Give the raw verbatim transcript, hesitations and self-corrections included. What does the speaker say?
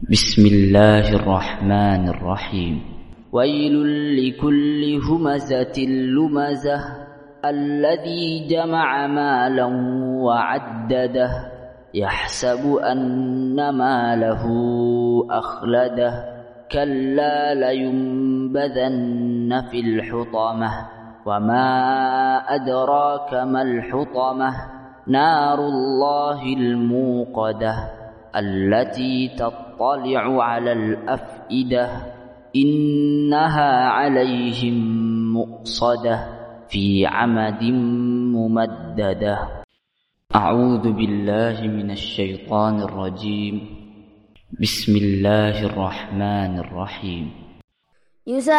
بسم الله الرحمن الرحيم. ويل لكل همزة لمزة الذي جمع مالا وعدده يحسب أن ماله أخلده كلا لينبذن في الحطمة وما أدراك ما الحطمة نار الله الموقدة التي تطلع على الأفئدة إنها عليهم مؤصدة في عمد ممددة. أعوذ بالله من الشيطان الرجيم. بسم الله الرحمن الرحيم.